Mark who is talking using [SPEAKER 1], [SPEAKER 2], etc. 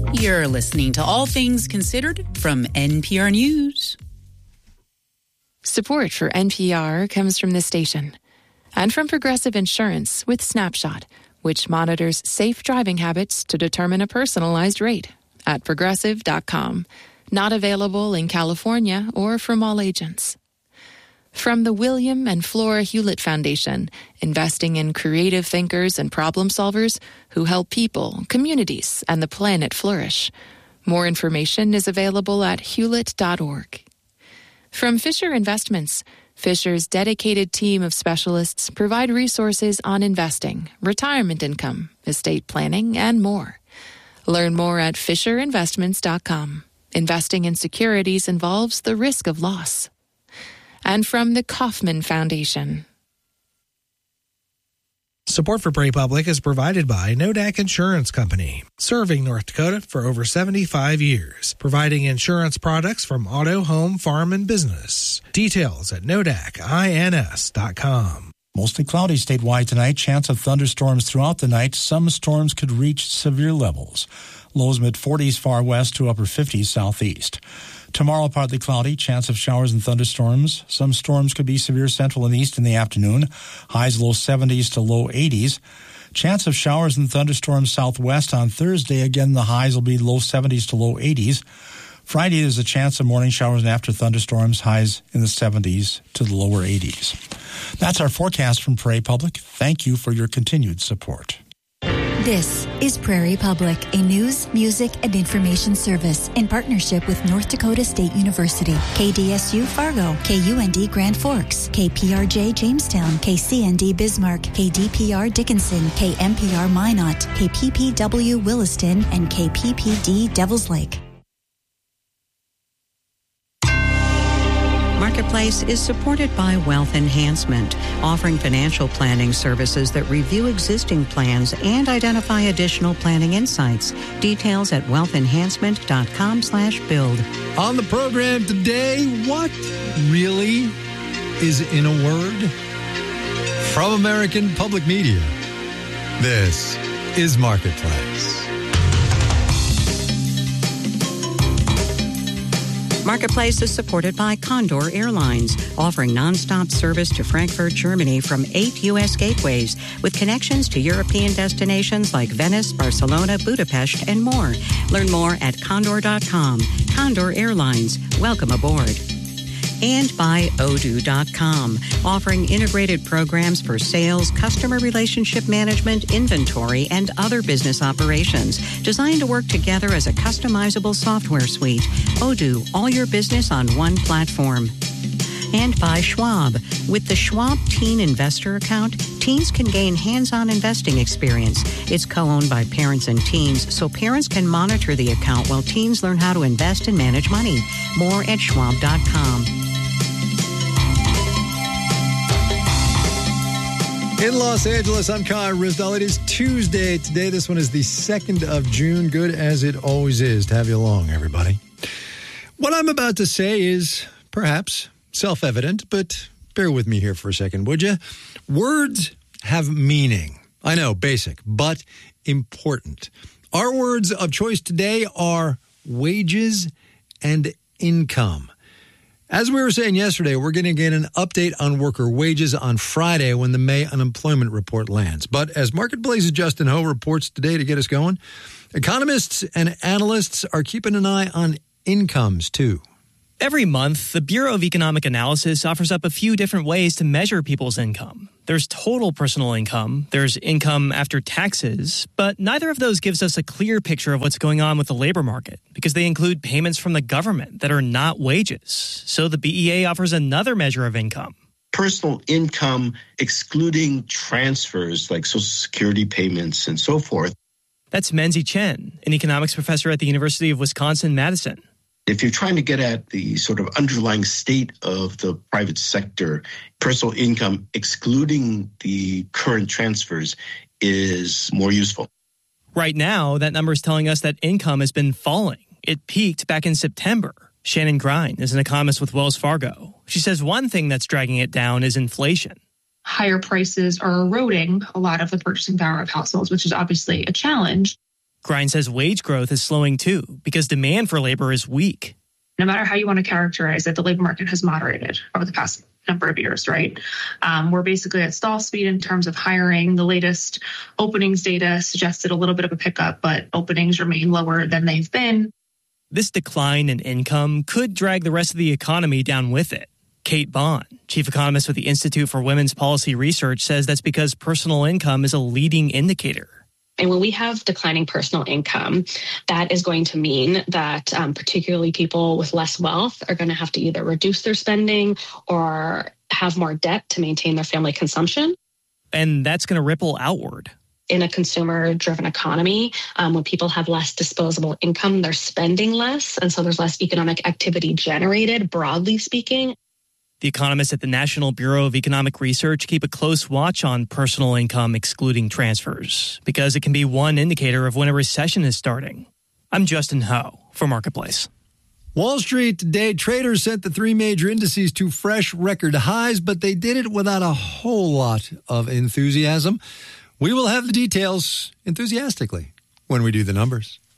[SPEAKER 1] You're listening to All Things Considered from NPR News.
[SPEAKER 2] Support for NPR comes from this station and from Progressive Insurance with Snapshot, which monitors safe driving habits to determine a personalized rate at Progressive.com. Not available in California or from all agents. From the William and Flora Hewlett Foundation, investing in creative thinkers and problem solvers who help people, communities, and the planet flourish. More information is available at hewlett.org. From Fisher Investments, Fisher's dedicated team of specialists provide resources on investing, retirement income, estate planning, and more. Learn more at FisherInvestments.com. Investing in securities involves the risk of loss. And from the Kauffman Foundation.
[SPEAKER 3] Support for Prairie Public is provided by Nodak Insurance Company, serving North Dakota for over 75 years, providing insurance products from auto, home, farm, and business. Details at nodacins.com.
[SPEAKER 4] Mostly cloudy statewide tonight. Chance of thunderstorms throughout the night. Some storms could reach severe levels. Lows mid-40s far west to upper 50s southeast. Tomorrow, partly cloudy, chance of showers and thunderstorms. Some storms could be severe central and east in the afternoon. Highs low 70s to low 80s. Chance of showers and thunderstorms southwest on Thursday. Again, the highs will be low 70s to low 80s. Friday, there's a chance of morning showers and after thunderstorms. Highs in the 70s to the lower 80s. That's our forecast from Prairie Public. Thank you for your continued support.
[SPEAKER 5] This is Prairie Public, a news, music, and information service in partnership with North Dakota State University, KDSU Fargo, KUND Grand Forks, KPRJ Jamestown, KCND Bismarck, KDPR Dickinson, KMPR Minot, KPPW Williston, and KPPD Devils Lake.
[SPEAKER 6] Marketplace is supported by Wealth Enhancement, offering financial planning services that review existing plans and identify additional planning insights. Details at wealthenhancement.com/build.
[SPEAKER 7] On the program today, what really is in a word? From American Public Media, this is Marketplace.
[SPEAKER 6] Marketplace is supported by Condor Airlines, offering nonstop service to Frankfurt, Germany from 8 U.S. gateways, with connections to European destinations like Venice, Barcelona, Budapest, and more. Learn more at condor.com. Condor Airlines, welcome aboard. And by Odoo.com, offering integrated programs for sales, customer relationship management, inventory, and other business operations, designed to work together as a customizable software suite. Odoo, all your business on one platform. And by Schwab. With the Schwab Teen Investor Account, teens can gain hands-on investing experience. It's co-owned by parents and teens, so parents can monitor the account while teens learn how to invest and manage money. More at Schwab.com.
[SPEAKER 7] In Los Angeles, I'm Kai Rizdal. It is Tuesday today. This one is the 2nd of June. Good as it always is to have you along, everybody. What I'm about to say is perhaps self-evident, but bear with me here for a second, would you? Words have meaning. I know, basic, but important. Our words of choice today are wages and income. As we were saying yesterday, we're going to get an update on worker wages on Friday when the May unemployment report lands. But as Marketplace's Justin Ho reports today to get us going, economists and analysts are keeping an eye on incomes, too.
[SPEAKER 8] Every month, the Bureau of Economic Analysis offers up a few different ways to measure people's income. There's total personal income, there's income after taxes, but neither of those gives us a clear picture of what's going on with the labor market because they include payments from the government that are not wages. So the BEA offers another measure of income.
[SPEAKER 9] Personal income excluding transfers like Social Security payments and so forth.
[SPEAKER 8] That's Menzi Chen, an economics professor at the University of Wisconsin-Madison.
[SPEAKER 9] If you're trying to get at the sort of underlying state of the private sector, personal income, excluding the current transfers, is more useful.
[SPEAKER 8] Right now, that number is telling us that income has been falling. It peaked back in September. Shannon Grein is an economist with Wells Fargo. She says one thing that's dragging it down is inflation.
[SPEAKER 10] Higher prices are eroding a lot of the purchasing power of households, which is obviously a challenge.
[SPEAKER 8] Grind says wage growth is slowing too because demand for labor is weak.
[SPEAKER 10] No matter how you want to characterize it, the labor market has moderated over the past number of years, right? We're basically at stall speed in terms of hiring. The latest openings data suggested a little bit of a pickup, but openings remain lower than they've been.
[SPEAKER 8] This decline in income could drag the rest of the economy down with it. Kate Bond, chief economist with the Institute for Women's Policy Research, says that's because personal income is a leading indicator.
[SPEAKER 11] And when we have declining personal income, that is going to mean that particularly people with less wealth are going to have to either reduce their spending or have more debt to maintain their family consumption.
[SPEAKER 8] And that's going to ripple outward.
[SPEAKER 11] In a consumer-driven economy, when people have less disposable income, they're spending less. And so there's less economic activity generated, broadly speaking.
[SPEAKER 8] The economists at the National Bureau of Economic Research keep a close watch on personal income excluding transfers because it can be one indicator of when a recession is starting. I'm Justin Ho for Marketplace.
[SPEAKER 7] Wall Street today, traders sent the three major indices to fresh record highs, but they did it without a whole lot of enthusiasm. We will have the details enthusiastically when we do the numbers.